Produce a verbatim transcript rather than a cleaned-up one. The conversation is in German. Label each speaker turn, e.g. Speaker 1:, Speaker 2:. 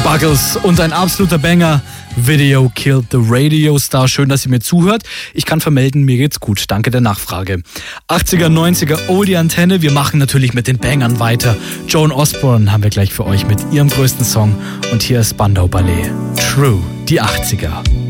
Speaker 1: Buggles und ein absoluter Banger. Video killed the Radio Star. Schön, dass ihr mir zuhört. Ich kann vermelden, mir geht's gut. Danke der Nachfrage. achtziger, neunziger Oldie Antenne. Wir machen natürlich mit den Bangern weiter. Joan Osborne haben wir gleich für euch mit ihrem größten Song. Und hier ist Spandau Ballet. True, die achtziger.